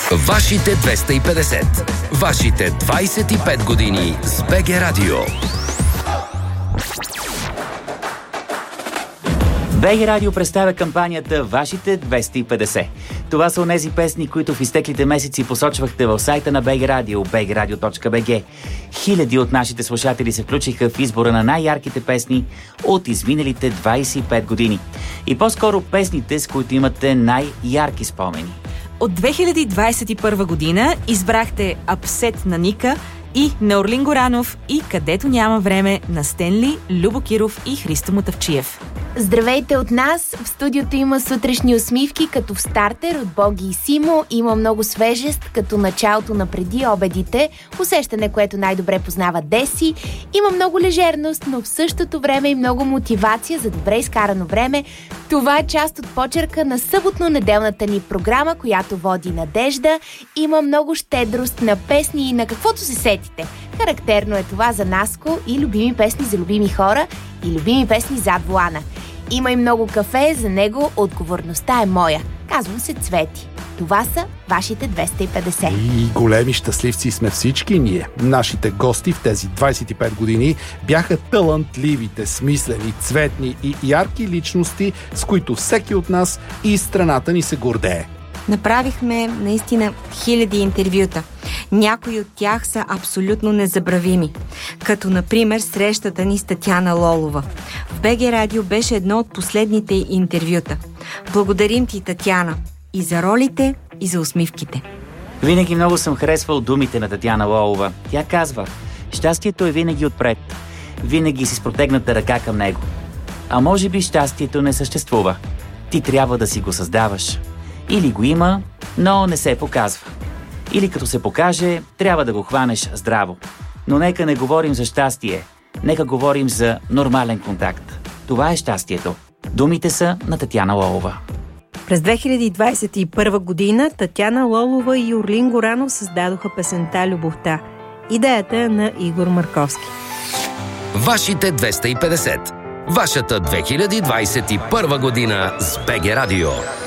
Вашите 250. Вашите 25 години с БГ Радио. БГ Радио представя кампанията Вашите 250. Това са онези песни, които в изтеклите месеци посочвахте в сайта на БГ Радио, bgradio.bg. Хиляди от нашите слушатели се включиха в избора на най-ярките песни от изминалите 25 години. И по-скоро песните, с които имате най-ярки спомени. От 2021 година избрахте Апсет на Ника и на Орлин Горанов и Където няма време на Стенли, Любо Киров и Христо Мутавчиев. Здравейте от нас! В студиото има сутрешни усмивки, като в стартер от Боги и Симо. Има много свежест, като началото на преди обедите, усещане, което най-добре познава Деси. Има много лежерност, но в същото време и много мотивация за добре изкарано време. Това е част от почерка на съботно-неделната ни програма, която води Надежда. Има много щедрост на песни и на каквото се сетите. Характерно е това за Наско и любими песни за любими хора и любими песни зад волана. Има и много кафе, за него отговорността е моя. Казвам се Цвети. Това са вашите 250. И големи щастливци сме всички ние. Нашите гости в тези 25 години бяха талантливите, смислени, цветни и ярки личности, с които всеки от нас и страната ни се гордее. Направихме наистина хиляди интервюта. Някои от тях са абсолютно незабравими. Като, например, срещата ни с Татяна Лолова. В БГ Радио беше едно от последните интервюта. Благодарим ти, Татяна, и за ролите, и за усмивките. Винаги много съм харесвал думите на Татяна Лолова. Тя казва: щастието е винаги отпред. Винаги си с протегната ръка към него. А може би щастието не съществува. Ти трябва да си го създаваш. Или го има, но не се показва. Или като се покаже, трябва да го хванеш здраво. Но нека не говорим за щастие. Нека говорим за нормален контакт. Това е щастието. Думите са на Татяна Лолова. През 2021 година Татяна Лолова и Орлин Горанов създадоха песента "Любовта". Идеята е на Игор Марковски. Вашите 250. Вашата 2021 година с БГ Радио.